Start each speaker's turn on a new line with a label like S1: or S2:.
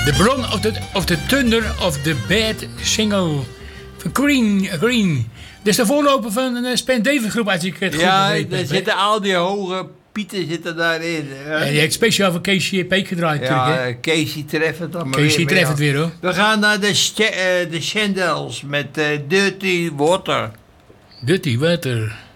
S1: The Blonde of the Thunder of the Bad single van Green. Dat is de voorloper van een Spen David groep, als ik het goed begrepen heb.
S2: Ja, er zitten al die hoge pieten zitten daarin.
S1: En die heeft speciaal voor Casey Peek gedraaid.
S2: Ja, Casey treft het dan maar
S1: Casey treft het weer, hoor.
S2: We gaan naar de Shandels met Dirty Water.
S1: Dirty Water.